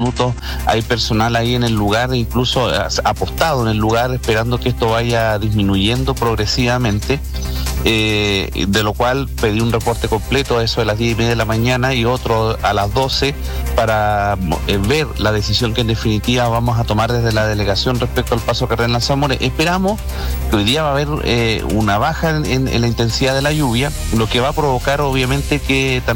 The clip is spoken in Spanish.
minutos hay personal ahí en el lugar, incluso apostado en el lugar, esperando que esto vaya disminuyendo progresivamente. De lo cual pedí un reporte completo a eso de las 10:30 de la mañana y otro a las 12 para ver la decisión que en definitiva vamos a tomar desde la delegación respecto al paso Cardenal Zamora. Esperamos que hoy día va a haber una baja en la intensidad de la lluvia, lo que va a provocar obviamente que también